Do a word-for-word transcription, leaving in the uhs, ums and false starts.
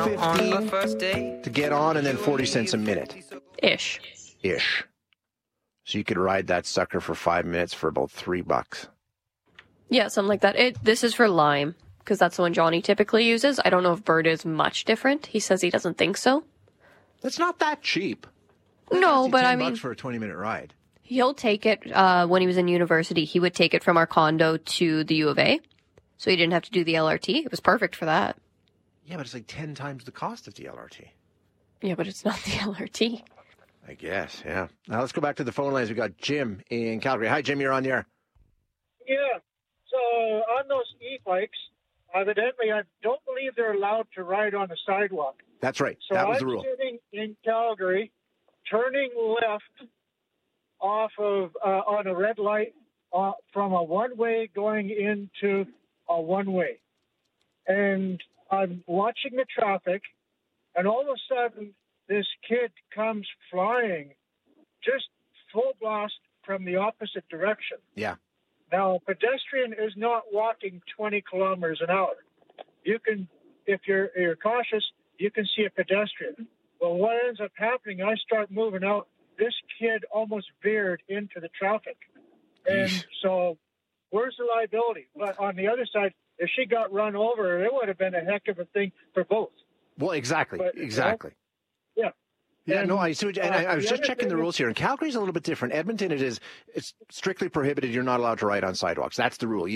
fifteen to get on and then forty cents a minute. Ish. Ish. So you could ride that sucker for five minutes for about three bucks. Yeah, something like that. It. This is for Lime, because that's the one Johnny typically uses. I don't know if Bird is much different. He says he doesn't think so. That's not that cheap. No, but I ten mean, bucks for a twenty-minute ride. He'll take it, uh, when he was in university, he would take it from our condo to the U of A. So he didn't have to do the L R T. It was perfect for that. Yeah, but it's like ten times the cost of the L R T. Yeah, but it's not the L R T. I guess, yeah. Now let's go back to the phone lines. We got Jim in Calgary. Hi, Jim, you're on the air. Yeah, so on those e-bikes, evidently I don't believe they're allowed to ride on the sidewalk. That's right. So that was I'm the rule. sitting in Calgary, turning left off of uh, on a red light uh, from a one-way going into a one-way. And I'm watching the traffic, and all of a sudden, this kid comes flying just full blast from the opposite direction. Yeah. Now, a pedestrian is not walking twenty kilometers an hour. You can, if you're, you're cautious, you can see a pedestrian. Well, what ends up happening, I start moving out. This kid almost veered into the traffic. And Yeesh. so where's the liability? But on the other side, if she got run over, it would have been a heck of a thing for both. Well, exactly. But, exactly. You know, yeah. Yeah, And, no, I see. What you, and uh, I, I was the just other checking the thing rules here. In Calgary's a little bit different. Edmonton, it is it's strictly prohibited. You're not allowed to ride on sidewalks. That's the rule. You